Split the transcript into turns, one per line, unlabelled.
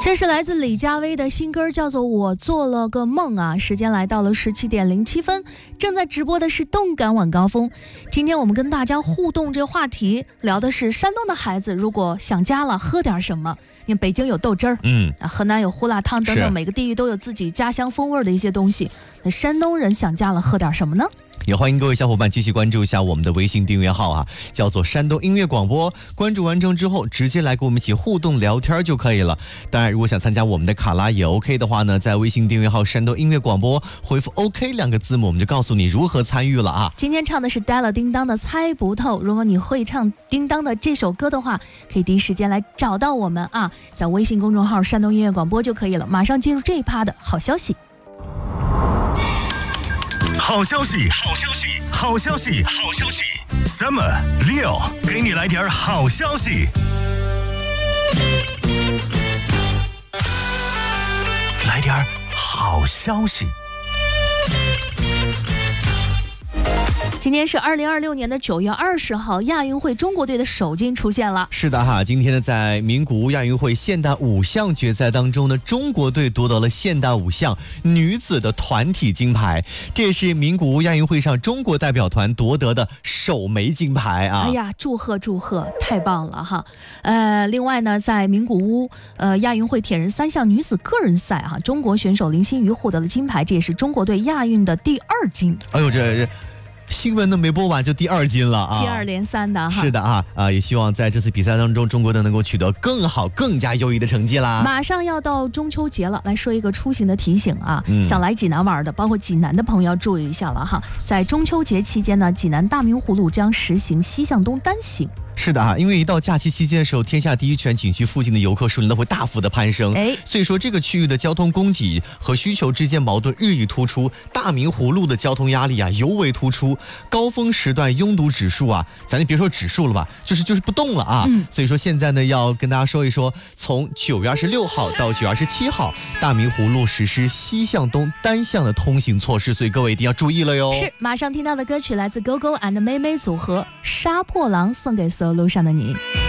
这是来自李佳薇的新歌，叫做《我做了个梦》啊。时间来到了17点07分，正在直播的是动感晚高峰。今天我们跟大家互动这个话题，聊的是山东的孩子如果想家了喝点什么。因为北京有豆汁儿，河南有胡辣汤等等，每个地域都有自己家乡风味的一些东西。那山东人想家了喝点什么呢？
也欢迎各位小伙伴继续关注一下我们的微信订阅号啊，叫做山东音乐广播。关注完成之后，直接来跟我们一起互动聊天就可以了。当然，如果想参加我们的卡拉也 OK 的话呢，在微信订阅号山东音乐广播回复 OK 2个字母，我们就告诉你如何参与了啊。
今天唱的是呆了叮当的猜不透，如果你会唱叮当的这首歌的话，可以第一时间来找到我们啊，在微信公众号山东音乐广播就可以了。马上进入这一趴的好消息。
好消息，好消息，好消息，好消息 ！Summer Leo 给你来点好消息，来点好消息。
今天是2026年的9月20号，亚运会中国队的首金出现了。
是的哈，今天呢，在名古屋亚运会现代5项决赛当中呢，中国队夺得了现代5项女子的团体金牌，这也是名古屋亚运会上中国代表团夺得的首枚金牌啊！
哎呀，祝贺祝贺，太棒了哈！另外呢，在名古屋亚运会铁人3项女子个人赛哈，中国选手林心如获得了金牌，这也是中国队亚运的第2金。
哎呦，这新闻都没播完就第2金了啊！
接二连三的哈。
是的啊，也希望在这次比赛当中，中国队能够取得更好、更加优异的成绩啦。
马上要到中秋节了，来说一个出行的提醒啊，想来济南玩的，包括济南的朋友要注意一下了哈。在中秋节期间呢，济南大明湖路将实行西向东单行。
是的啊，因为一到假期期间的时候，天下第一泉景区附近的游客数量都会大幅的攀升，所以说这个区域的交通供给和需求之间矛盾日益突出，大明湖路的交通压力啊尤为突出，高峰时段拥堵指数啊，咱就别说指数了吧，就是不动了啊。所以说现在呢，要跟大家说一说，从9月26号到9月27号，大明湖路实施西向东单向的通行措施，所以各位一定要注意了哟。
是，马上听到的歌曲来自 GoGo and 妹妹组合《杀破狼》，送给所有路上的你。